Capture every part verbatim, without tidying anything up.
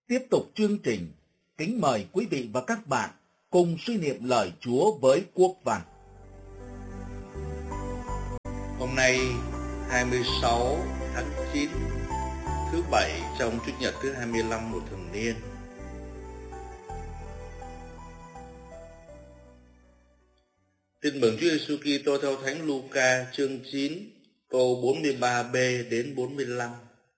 Tiếp tục chương trình, kính mời quý vị và các bạn cùng suy niệm lời Chúa với Quốc Văn. Hôm nay hai mươi sáu tháng chín, thứ bảy trong Chủ nhật thứ hai mươi lăm một thường niên. Tin mừng Chúa Giêsu Kitô theo Thánh Luca chương chín, câu bốn mươi ba b đến bốn mươi lăm.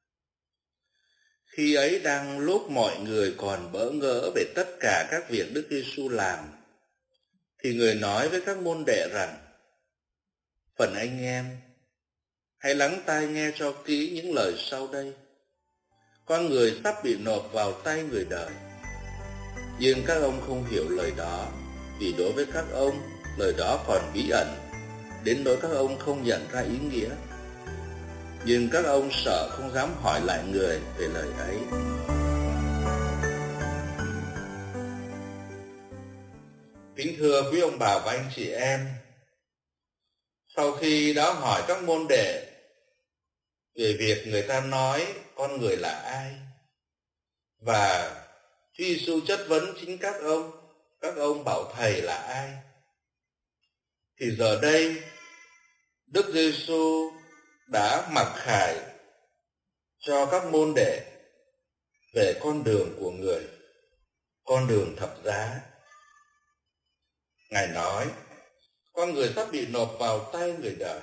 Khi ấy đang lúc mọi người còn bỡ ngỡ về tất cả các việc Đức Giêsu làm, thì người nói với các môn đệ rằng: Phần anh em, hãy lắng tai nghe cho kỹ những lời sau đây. Con người sắp bị nộp vào tay người đời. Nhưng các ông không hiểu lời đó, vì đối với các ông, lời đó còn bí ẩn, đến nỗi các ông không nhận ra ý nghĩa. Nhưng các ông sợ không dám hỏi lại người về lời ấy. Kính thưa quý ông bà và anh chị em, sau khi đã hỏi các môn đệ về việc người ta nói con người là ai, và Chúa Giêsu chất vấn chính các ông, các ông bảo Thầy là ai, thì giờ đây Đức Giêsu đã mặc khải cho các môn đệ về con đường của người, con đường thập giá. Ngài nói, con người sắp bị nộp vào tay người đời.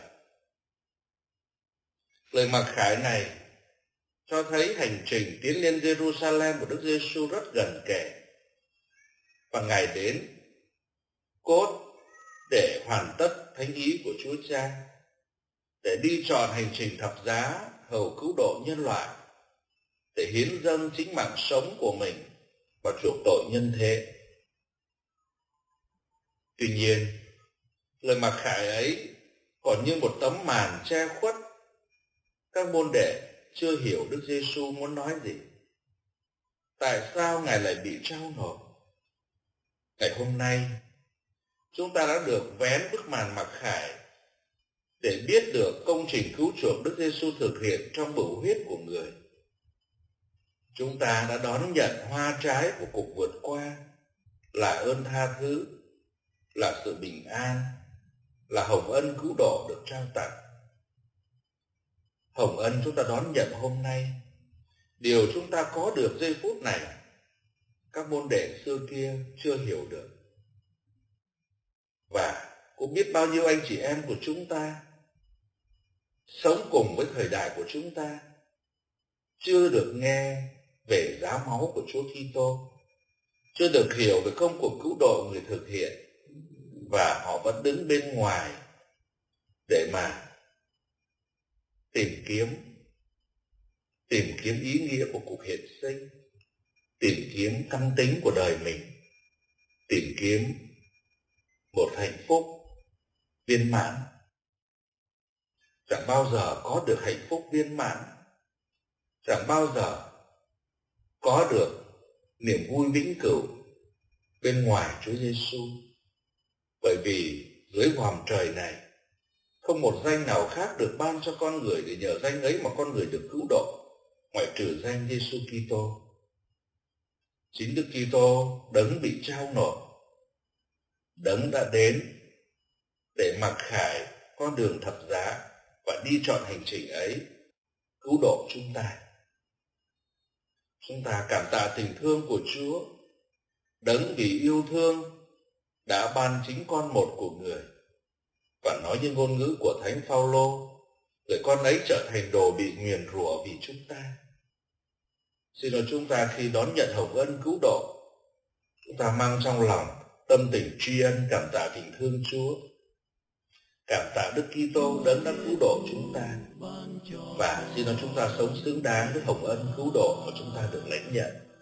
Lời mặc khải này cho thấy hành trình tiến lên Jerusalem của Đức Giêsu rất gần kề, và Ngài đến cốt để hoàn tất thánh ý của Chúa Cha, để đi trọn hành trình thập giá hầu cứu độ nhân loại, để hiến dâng chính mạng sống của mình và chuộc tội nhân thế. Tuy nhiên, lời mặc khải ấy còn như một tấm màn che khuất. Các môn đệ chưa hiểu Đức Giêsu muốn nói gì. Tại sao Ngài lại bị trao nộp? Ngày hôm nay, chúng ta đã được vén bức màn mặc khải để biết được công trình cứu chuộc Đức Giêsu thực hiện trong bửu huyết của người. Chúng ta đã đón nhận hoa trái của cuộc vượt qua, là ơn tha thứ, là sự bình an, là hồng ân cứu độ được trao tặng. Hồng ân chúng ta đón nhận hôm nay, điều chúng ta có được giây phút này, các môn đệ xưa kia chưa hiểu được. Và cũng biết bao nhiêu anh chị em của chúng ta sống cùng với thời đại của chúng ta chưa được nghe về giá máu của Chúa Kitô, chưa được hiểu về công cuộc cứu độ người thực hiện, và họ vẫn đứng bên ngoài để mà tìm kiếm tìm kiếm ý nghĩa của cuộc hiện sinh, tìm kiếm căn tính của đời mình, tìm kiếm một hạnh phúc viên mãn. Chẳng bao giờ có được hạnh phúc viên mãn, chẳng bao giờ có được niềm vui vĩnh cửu bên ngoài Chúa Giêsu, bởi vì dưới vòm trời này không một danh nào khác được ban cho con người để nhờ danh ấy mà con người được cứu độ, ngoại trừ danh Giêsu Kitô. Chính Đức Kitô đấng bị trao nộp, đấng đã đến để mặc khải con đường thập giá và đi trọn hành trình ấy, cứu độ chúng ta. Chúng ta cảm tạ tình thương của Chúa, đấng vì yêu thương đã ban chính con một của người, và nói như ngôn ngữ của Thánh Phaolô, người con ấy trở thành đồ bị nguyền rủa vì chúng ta. Xin cho chúng ta khi đón nhận hồng ân cứu độ, chúng ta mang trong lòng tâm tình tri ân cảm tạ tình thương Chúa, cảm tạ Đức Kitô đấng đã cứu độ chúng ta, và xin cho chúng ta sống xứng đáng với hồng ân cứu độ mà chúng ta được lãnh nhận.